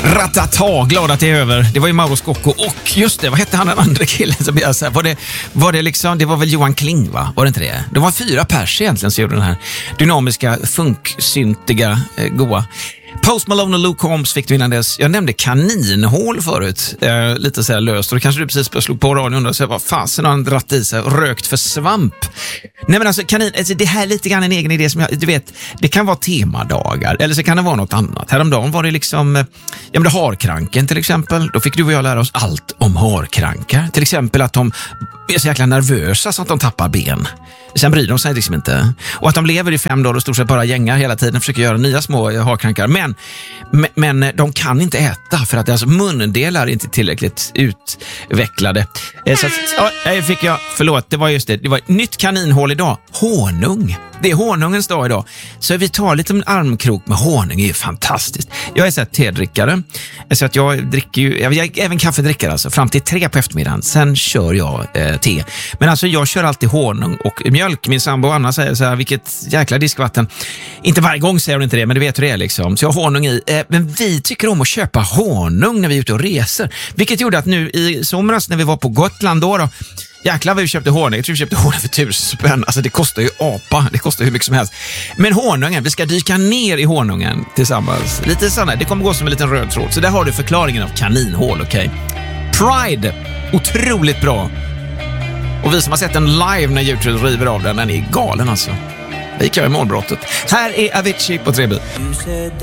Ratata, glad att det är över. Det var ju Mauro Scocco och just det, vad hette han den andra killen som jag så här, var det liksom, det var väl Johan Kling, va? Var det inte det? Det var 4 pers egentligen som gjorde den här dynamiska, funksyntiga, goa. Post Malone och Luke Combs fick du innan dess. Jag nämnde kaninhål förut, lite så här löst. Och då kanske du precis slog på radion och så vad fasen har han dratt i sig och rökt för svamp. Nej men alltså alltså, det här är lite grann en egen idé som jag, du vet, det kan vara temadagar eller så kan det vara något annat. Häromdagen var det liksom, ja men det harkranken till exempel. Då fick du och jag lära oss allt om harkrankar. Till exempel att de är så jäkla nervösa så att de tappar ben. Sen bryr de sig liksom inte. Och att de lever i 5 dagar och stort sett bara gängar hela tiden och försöker göra nya små harkrankar. Men de kan inte äta för att deras mundelar är inte tillräckligt utvecklade. Så att, fick jag, förlåt, det var just det. Det var ett nytt kaninhål idag. Honung. Det är honungens dag idag. Så vi tar lite en armkrok med honung. Det är ju fantastiskt. Jag är så här tedrickare. Så att jag dricker ju, jag är även kaffedrickare alltså. Fram till 3 på eftermiddagen. Sen kör jag te. Men alltså jag kör alltid honung och mjölk. Min sambo Anna säger så här, vilket jäkla diskvatten. Inte varje gång säger hon inte det, men du vet hur det är liksom. Så jag har honung i. Men vi tycker om att köpa honung när vi är ute och reser. Vilket gjorde att nu i somras när vi var på Gotland då jäklar vad vi köpte honung. Jag tror vi köpte honung för 1000 spänn. Alltså det kostar ju apa. Det kostar hur mycket som helst. Men honungen, vi ska dyka ner i honungen tillsammans. Lite sådär, det kommer gå som en liten röd tråd. Så där har du förklaringen av kaninhål, okej? Pride, otroligt bra. Och vi som har sett den live när YouTube river av den är galen alltså. Det gick jag i målbrottet. Här är Avicii på 3B.